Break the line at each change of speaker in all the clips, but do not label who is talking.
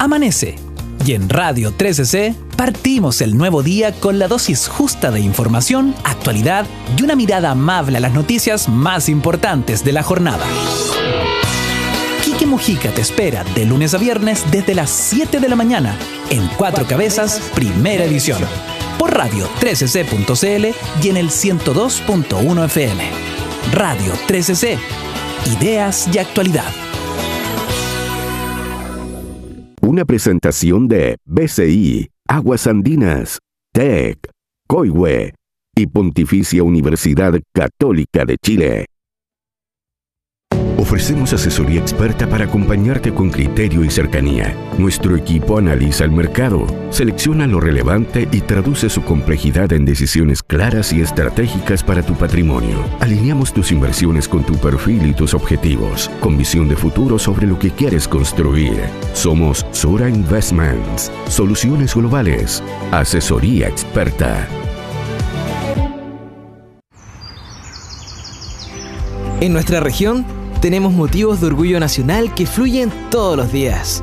Amanece. Y en Radio 13C partimos el nuevo día con la dosis justa de información, actualidad y una mirada amable a las noticias más importantes de la jornada. Quique Mujica te espera de lunes a viernes desde las 7 de la mañana en Cuatro Cabezas, primera edición, por radio 13c.cl y en el 102.1 FM. Radio 13C, ideas y actualidad.
Una presentación de BCI, Aguas Andinas, TEC, Coihue y Pontificia Universidad Católica de Chile. Ofrecemos asesoría experta para acompañarte con criterio y cercanía. Nuestro equipo analiza el mercado, selecciona lo relevante y traduce su complejidad en decisiones claras y estratégicas para tu patrimonio. Alineamos tus inversiones con tu perfil y tus objetivos, con visión de futuro sobre lo que quieres construir. Somos Sura Investments, soluciones globales, asesoría experta.
En nuestra región tenemos motivos de orgullo nacional que fluyen todos los días.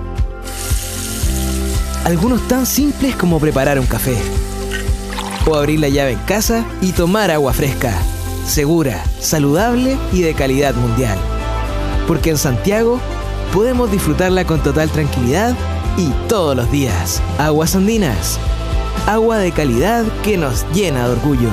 Algunos tan simples como preparar un café, o abrir la llave en casa y tomar agua fresca, segura, saludable y de calidad mundial. Porque en Santiago podemos disfrutarla con total tranquilidad y todos los días. Aguas Andinas, agua de calidad que nos llena de orgullo.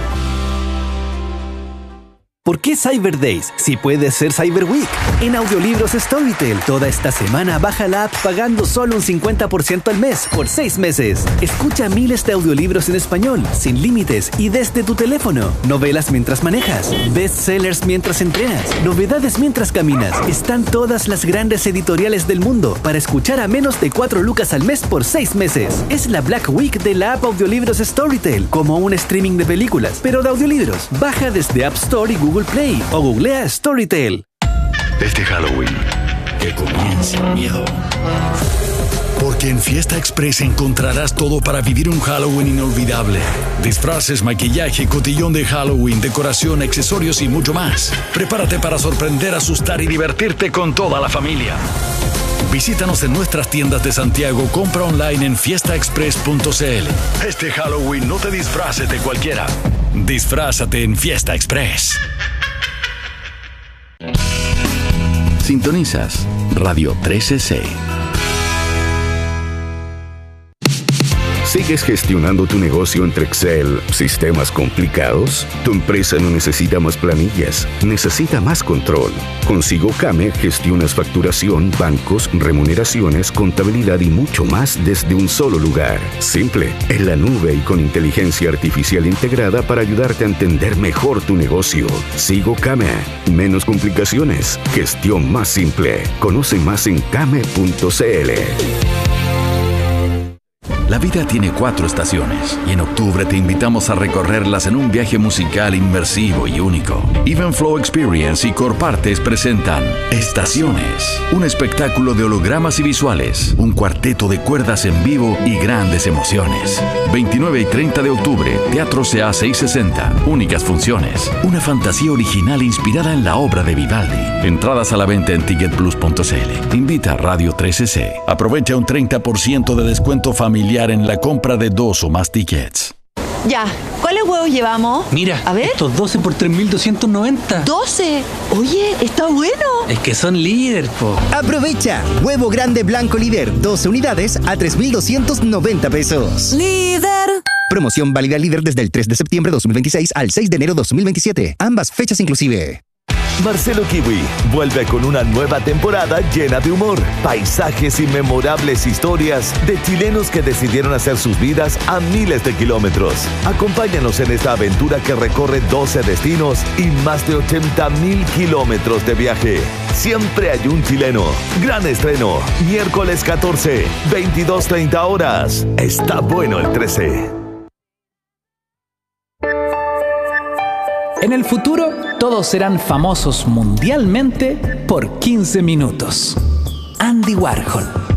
¿Por qué Cyber Days si puede ser Cyber Week? En Audiolibros Storytel, toda esta semana baja la app pagando solo un 50% al mes por 6 meses. Escucha miles de audiolibros en español, sin límites y desde tu teléfono. Novelas mientras manejas, bestsellers mientras entrenas, novedades mientras caminas. Están todas las grandes editoriales del mundo para escuchar a menos de 4 lucas al mes por 6 meses. Es la Black Week de la app Audiolibros Storytel, como un streaming de películas, pero de audiolibros. Baja desde App Store y Google Play o googlea Storytel.
Este Halloween, que comience el miedo. Porque en Fiesta Express encontrarás todo para vivir un Halloween inolvidable. Disfraces, maquillaje, cotillón de Halloween, decoración, accesorios y mucho más. Prepárate para sorprender, asustar y divertirte con toda la familia. Visítanos en nuestras tiendas de Santiago, compra online en fiestaexpress.cl. Este Halloween no te disfraces de cualquiera. Disfrázate en Fiesta Express.
Sintonizas Radio 13C. ¿Sigues gestionando tu negocio entre Excel, sistemas complicados? Tu empresa no necesita más planillas, necesita más control. Con SigoCame gestionas facturación, bancos, remuneraciones, contabilidad y mucho más desde un solo lugar. Simple, en la nube y con inteligencia artificial integrada para ayudarte a entender mejor tu negocio. SigoCame, menos complicaciones, gestión más simple. Conoce más en came.cl.
La vida tiene 4 estaciones y en octubre te invitamos a recorrerlas en un viaje musical inmersivo y único. Evenflow Experience y Corpartes presentan Estaciones, un espectáculo de hologramas y visuales, un cuarteto de cuerdas en vivo y grandes emociones. 29 y 30 de octubre, Teatro CA 660, únicas funciones, una fantasía original inspirada en la obra de Vivaldi. Entradas a la venta en ticketplus.cl. Invita a Radio 13C. Aprovecha un 30% de descuento familiar en la compra de 2 o más tickets.
Ya, ¿cuáles huevos llevamos?
Mira,
a ver.
Estos 12 por 3.290.
¿12? Oye, está bueno.
Es que son líder, po.
Aprovecha. Huevo grande blanco líder. 12 unidades a 3.290 pesos.
¡Líder!
Promoción válida líder desde el 3 de septiembre de 2026 al 6 de enero de 2027. Ambas fechas inclusive.
Marcelo Kiwi vuelve con una nueva temporada llena de humor, paisajes y memorables historias de chilenos que decidieron hacer sus vidas a miles de kilómetros. Acompáñanos en esta aventura que recorre 12 destinos y más de 80.000 kilómetros de viaje. Siempre hay un chileno. Gran estreno, miércoles 14, 22:30 horas. Está bueno el 13.
En el futuro, todos serán famosos mundialmente por 15 minutos. Andy Warhol.